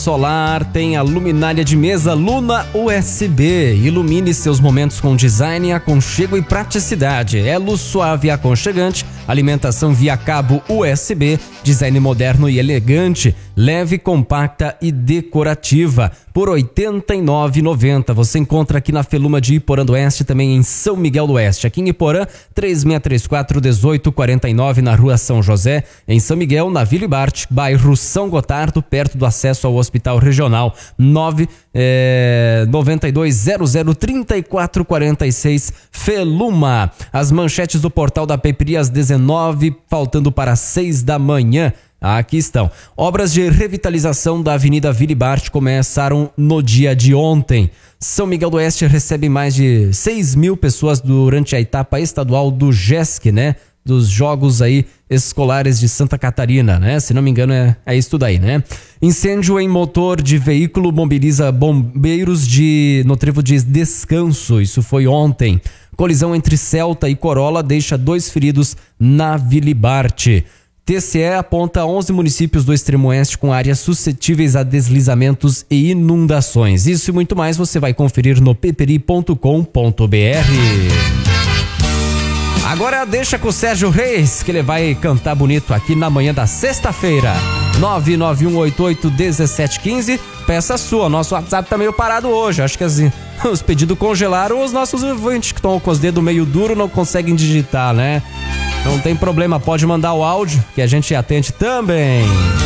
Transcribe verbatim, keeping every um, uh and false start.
solar, tem a luminária de mesa Luna U S B. Ilumine seus momentos com design, aconchego e praticidade. É luz suave e aconchegante, alimentação via cabo U S B, design moderno e elegante, leve, compacta e decorativa. Por oitenta e nove reais e noventa centavos. Você encontra aqui na Feluma de Iporã do Oeste, também em São Miguel do Oeste. Aqui em Iporã, três seis três quatro, um oito quatro nove, na Rua São José. Em São Miguel, na Vila Ibarte, bairro São Gotardo, perto do acesso ao Hospital Regional. nove nove dois zero zero três quatro quatro seis Feluma. As manchetes do portal da Peperi às dezenove, faltando para seis da manhã. Aqui estão. Obras de revitalização da Avenida Vila Ibarte começaram no dia de ontem. São Miguel do Oeste recebe mais de seis mil pessoas durante a etapa estadual do GESC, né? Dos Jogos aí Escolares de Santa Catarina, né? Se não me engano é, é isso daí, né? Incêndio em motor de veículo mobiliza bombeiros de, no trevo de Descanso. Isso foi ontem. Colisão entre Celta e Corolla deixa dois feridos na Vila Ibarte. T C E aponta onze municípios do extremo oeste com áreas suscetíveis a deslizamentos e inundações. Isso e muito mais você vai conferir no peperi ponto com ponto br. Agora deixa com o Sérgio Reis, que ele vai cantar bonito aqui na manhã da sexta-feira. nove nove um oito oito um sete um cinco. Peça sua, nosso WhatsApp tá meio parado hoje. Acho que assim, os pedidos congelaram, os nossos ouvintes que estão com os dedos meio duros não conseguem digitar, né? Não tem problema, pode mandar o áudio que a gente atende também.